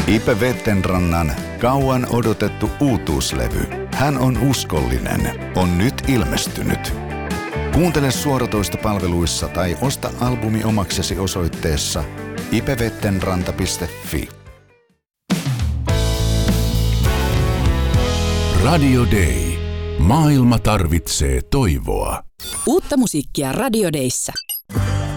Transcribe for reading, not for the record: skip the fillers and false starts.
Ipe Vettenrannan kauan odotettu uutuuslevy Hän on uskollinen on nyt ilmestynyt. Kuuntele suoratoistopalveluissa tai osta albumi omaksesi osoitteessa ipevettenranta.fi. Radio Day. Maailma tarvitsee toivoa. Uutta musiikkia Radio Dayssä.